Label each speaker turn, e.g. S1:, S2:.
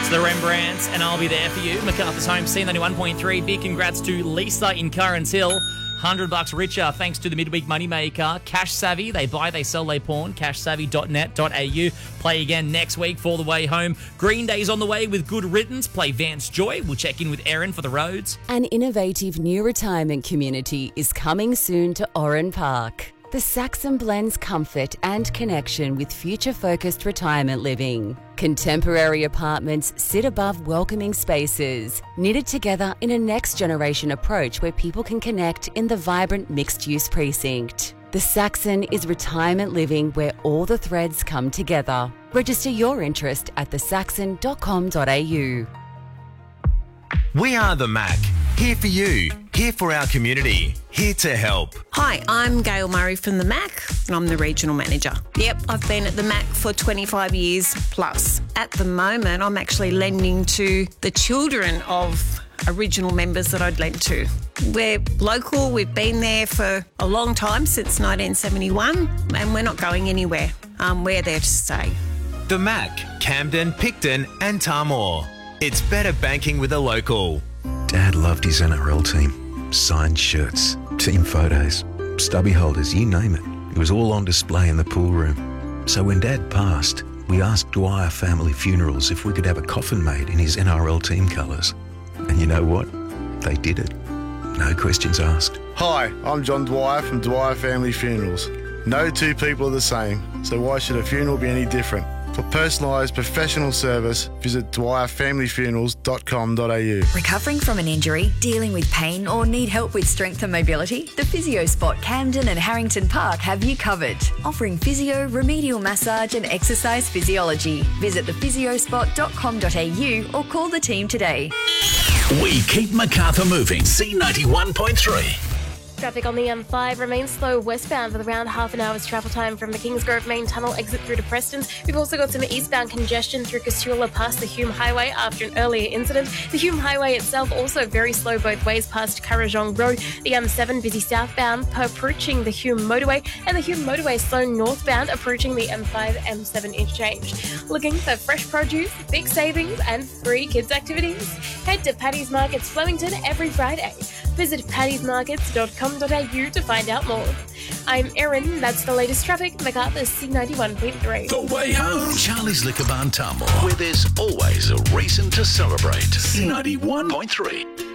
S1: The Rembrandts, and I'll be there for you. MacArthur's Home, C91.3. Big congrats to Lisa in Currans Hill. $100 richer thanks to the Midweek Moneymaker. Cash Savvy, they buy, they sell, they pawn. Cashsavvy.net.au. Play again next week for the way home. Green Day's on the way with Good Riddance. Play Vance Joy. We'll check in with Erin for the roads.
S2: An innovative new retirement community is coming soon to Oran Park. The Saxon blends comfort and connection with future-focused retirement living. Contemporary apartments sit above welcoming spaces, knitted together in a next-generation approach where people can connect in the vibrant mixed-use precinct. The Saxon is retirement living where all the threads come together. Register your interest at thesaxon.com.au.
S3: We are the Mac. Here for you. Here for our community. Here to help.
S4: Hi, I'm Gail Murray from the MAC and I'm the Regional Manager. Yep, I've been at the MAC for 25 years plus. At the moment, I'm actually lending to the children of original members that I'd lent to. We're local, we've been there for a long time, since 1971, and we're not going anywhere. We're there to stay.
S3: The MAC, Camden, Picton and Tamor. It's better banking with a local.
S5: Dad loved his NRL team. Signed shirts, team photos, stubby holders, you name it. It was all on display in the pool room. So when Dad passed, we asked Dwyer Family Funerals if we could have a coffin made in his NRL team colours. And you know what? They did it. No questions asked.
S6: Hi, I'm John Dwyer from Dwyer Family Funerals. No two people are the same, so why should a funeral be any different? For personalised professional service, visit dwyerfamilyfunerals.com.au.
S7: Recovering from an injury, dealing with pain or need help with strength and mobility? The Physio Spot Camden and Harrington Park have you covered. Offering physio, remedial massage and exercise physiology. Visit thephysiospot.com.au or call the team today.
S8: We keep Macarthur moving. C91.3.
S9: Traffic on the M5 remains slow westbound with around half an hour's travel time from the Kingsgrove main tunnel exit through to Prestons. We've also got some eastbound congestion through Castula past the Hume Highway after an earlier incident. The Hume Highway itself also very slow both ways past Currajong Road. The M7 busy southbound approaching the Hume Motorway, and the Hume Motorway slow northbound approaching the M5-M7 interchange. Looking for fresh produce, big savings and free kids activities? Head to Paddy's Markets Flemington every Friday. Visit paddysmarkets.com.au to find out more. I'm Erin, that's the latest traffic, MacArthur's C91.3.
S8: The way home. Charlie's Liquor Barn Tamor, where there's always a reason to celebrate. C91.3.